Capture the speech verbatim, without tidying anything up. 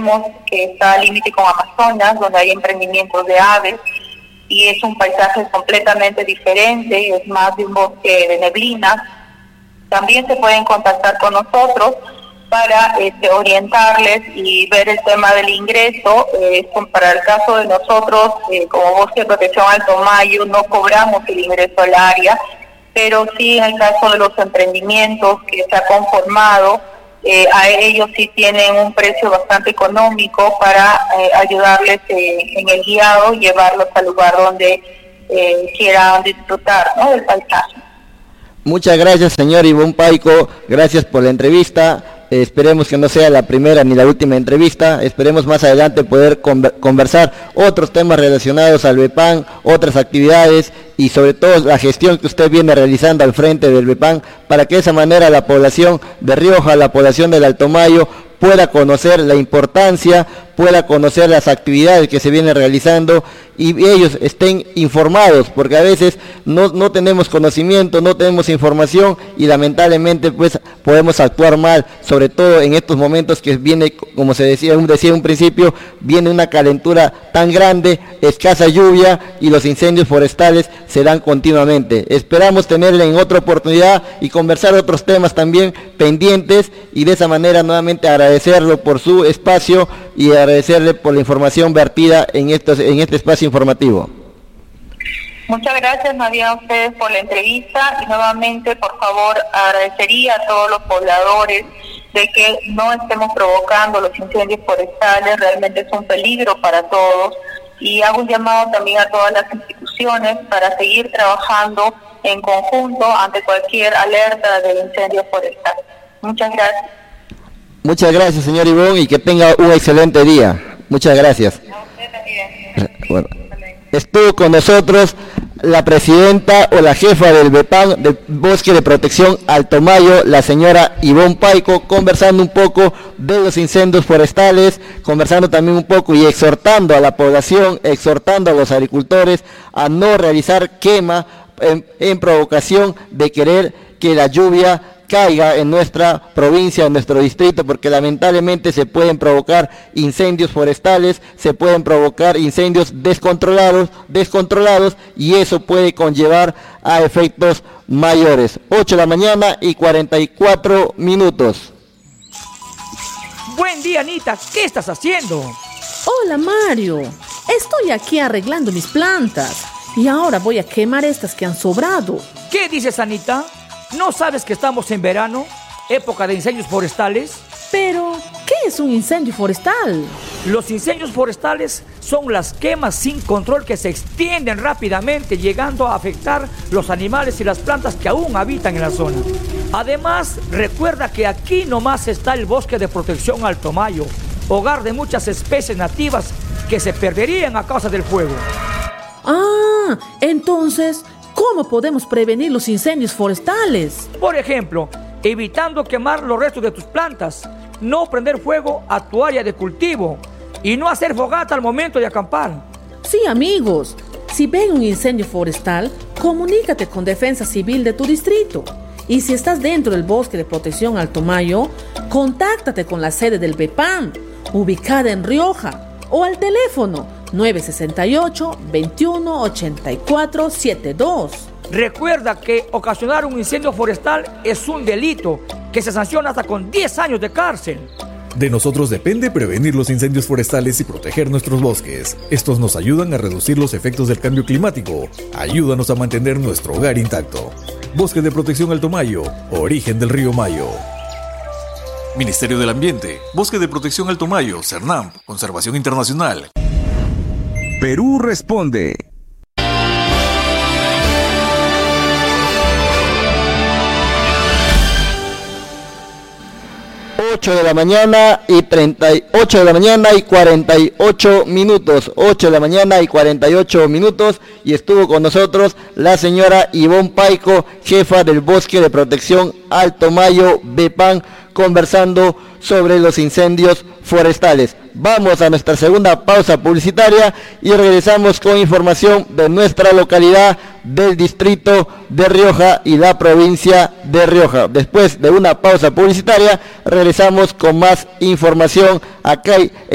mismos que está al límite con Amazonas, donde hay emprendimientos de aves, y es un paisaje completamente diferente, es más de un bosque de neblinas. También se pueden contactar con nosotros para este, orientarles y ver el tema del ingreso. Eh, para el caso de nosotros, eh, como Bosque de Protección Alto Mayo, no cobramos el ingreso al área, pero sí en el caso de los emprendimientos que se ha conformado, eh, a ellos sí tienen un precio bastante económico para eh, ayudarles eh, en el guiado, llevarlos al lugar donde eh, quieran disfrutar, ¿no?, del paisaje. Muchas gracias, señor Ivonne Paico, gracias por la entrevista. Eh, esperemos que no sea la primera ni la última entrevista, esperemos más adelante poder conver- conversar otros temas relacionados al BEPAN, otras actividades y sobre todo la gestión que usted viene realizando al frente del BEPAN, para que de esa manera la población de Rioja, la población del Alto Mayo, pueda conocer la importancia, pueda conocer las actividades que se vienen realizando y ellos estén informados, porque a veces no, no tenemos conocimiento, no tenemos información y lamentablemente pues podemos actuar mal, sobre todo en estos momentos que viene, como se decía, decía en un principio, viene una calentura tan grande, escasa lluvia y los incendios forestales se dan continuamente. Esperamos tenerle en otra oportunidad y conversar otros temas también pendientes y de esa manera nuevamente agradecerlo por su espacio y agradecerle por la información vertida en, estos, en este espacio informativo. Muchas gracias, Nadia, a ustedes por la entrevista y nuevamente, por favor, agradecería a todos los pobladores de que no estemos provocando los incendios forestales, realmente es un peligro para todos, y hago un llamado también a todas las instituciones para seguir trabajando en conjunto ante cualquier alerta de incendio forestal. Muchas gracias. Muchas gracias, señor Ivonne, y que tenga un excelente día. Muchas gracias. Bueno, estuvo con nosotros la presidenta o la jefa del BEPAN, del Bosque de Protección Alto Mayo, la señora Ivonne Paico, conversando un poco de los incendios forestales, conversando también un poco y exhortando a la población, exhortando a los agricultores a no realizar quema en, en provocación de querer que la lluvia caiga en nuestra provincia, en nuestro distrito, porque lamentablemente se pueden provocar incendios forestales, se pueden provocar incendios descontrolados, descontrolados y eso puede conllevar a efectos mayores. ocho de la mañana y cuarenta y cuatro minutos. Buen día, Anita, ¿qué estás haciendo? Hola, Mario, estoy aquí arreglando mis plantas y ahora voy a quemar estas que han sobrado. ¿Qué dices, Anita? ¿No sabes que estamos en verano, época de incendios forestales? Pero, ¿qué es un incendio forestal? Los incendios forestales son las quemas sin control que se extienden rápidamente, llegando a afectar los animales y las plantas que aún habitan en la zona. Además, recuerda que aquí nomás está el Bosque de Protección Alto Mayo, hogar de muchas especies nativas que se perderían a causa del fuego. Ah, entonces, ¿cómo podemos prevenir los incendios forestales? Por ejemplo, evitando quemar los restos de tus plantas, no prender fuego a tu área de cultivo y no hacer fogata al momento de acampar. Sí, amigos, si ven un incendio forestal, comunícate con Defensa Civil de tu distrito. Y si estás dentro del Bosque de Protección Alto Mayo, contáctate con la sede del BEPAN, ubicada en Rioja, o al teléfono nueve seis ocho, veintiuno, ochenta y cuatro, setenta y dos. Recuerda que ocasionar un incendio forestal es un delito que se sanciona hasta con diez años de cárcel. De nosotros depende prevenir los incendios forestales y proteger nuestros bosques. Estos nos ayudan a reducir los efectos del cambio climático. Ayúdanos a mantener nuestro hogar intacto. Bosque de Protección Alto Mayo, origen del río Mayo. Ministerio del Ambiente, Bosque de Protección Alto Mayo, CERNAMP, Conservación Internacional. Perú responde. ocho de la mañana y treinta y ocho de la mañana y cuarenta y ocho minutos. ocho de la mañana y cuarenta y ocho minutos y estuvo con nosotros la señora Ivonne Paico, jefa del Bosque de Protección Alto Mayo, BEPAN, conversando sobre los incendios forestales. Vamos a nuestra segunda pausa publicitaria y regresamos con información de nuestra localidad, del distrito de Rioja y la provincia de Rioja. Después de una pausa publicitaria, regresamos con más información acá